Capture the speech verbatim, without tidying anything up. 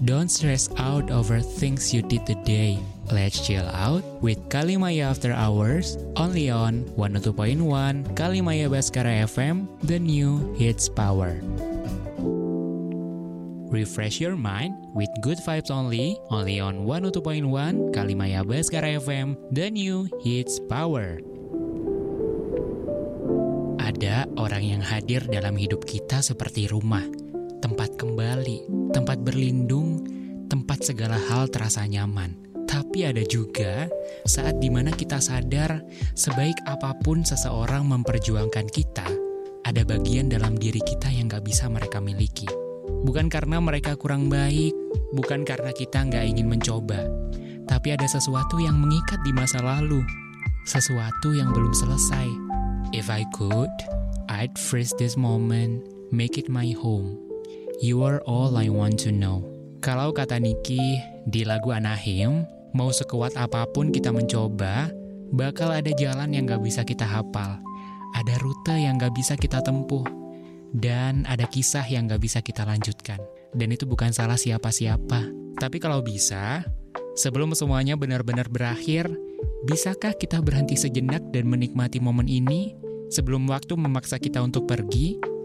Don't stress out over things you did today. Let's chill out with Kalimaya After Hours, only on one oh two point one Kalimaya Baskara F M, the new hits power. Refresh your mind with good vibes only, only on one oh two point one Kalimaya Baskara F M, the new hits power. Ada orang yang hadir dalam hidup kita seperti rumah, tempat kembali, tempat berlindung, tempat segala hal terasa nyaman. Tapi ada juga saat dimana kita sadar sebaik apapun seseorang memperjuangkan kita, ada bagian dalam diri kita yang gak bisa mereka miliki. Bukan karena mereka kurang baik, bukan karena kita gak ingin mencoba, tapi ada sesuatu yang mengikat di masa lalu, sesuatu yang belum selesai. If I could, I'd freeze this moment, make it my home. You are all I want to know. Kalau kata Niki di lagu Anahim, mau sekuat apapun kita mencoba, bakal ada jalan yang gak bisa kita hafal, ada rute yang gak bisa kita tempuh, dan ada kisah yang gak bisa kita lanjutkan. Dan itu bukan salah siapa-siapa. Tapi kalau bisa, sebelum semuanya benar-benar berakhir, bisakah kita berhenti sejenak dan menikmati momen ini sebelum waktu memaksa kita untuk pergi?